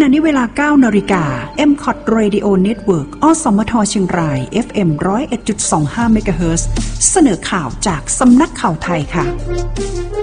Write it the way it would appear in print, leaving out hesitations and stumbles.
นี้เวลา 9 นาฬิกา MCOT Radio Network อสมทเชียงราย FM 101.25 เมกะเฮิรตซ์เสนอข่าวจากสำนักข่าวไทยค่ะ